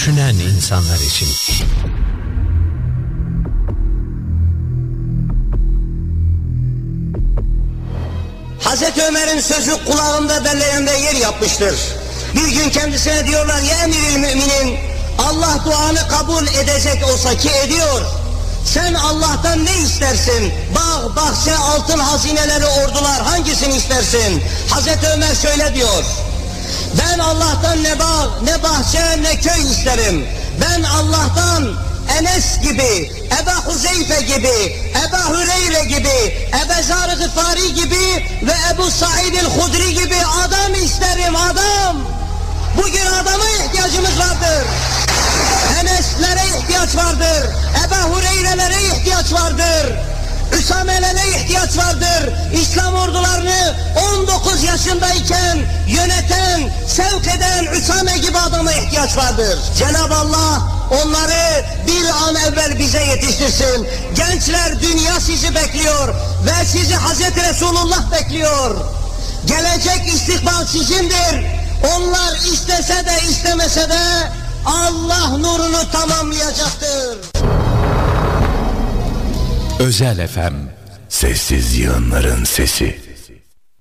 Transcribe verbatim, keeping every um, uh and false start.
düşünen insanlar için. Hazreti Ömer'in sözü kulağımda belleyende yer yapmıştır. Bir gün kendisine diyorlar ya emiril müminin, Allah duanı kabul edecek olsa ki ediyor. Sen Allah'tan ne istersin? Bağ, bahçe, altın hazineleri, ordular, hangisini istersin? Hazreti Ömer şöyle diyor. Ben Allah'tan ne bağ, ne bahçe, ne köy isterim. Ben Allah'tan Enes gibi, Ebu Huzeyfe gibi, Ebu Hüreyre gibi, Ebu Zar-ı Gıfari gibi ve Ebu Said el-Hudri gibi adam isterim, adam. Bugün adama ihtiyacımız vardır. Enes'lere ihtiyaç vardır. Ebu Hureyre'lere ihtiyaç vardır. Üsame'lere ihtiyaç vardır. İslam ordularını on dokuz yaşındayken yöneten, sevk eden Üsame gibi adama ihtiyaç vardır. Cenab-ı Allah onları bir an evvel bize yetiştirsin. Gençler, dünya sizi bekliyor ve sizi Hazreti Resulullah bekliyor. Gelecek istikbal sizindir. Onlar istese de istemese de Allah nurunu tamamlayacaktır. Özel F M, sessiz yığınların sesi.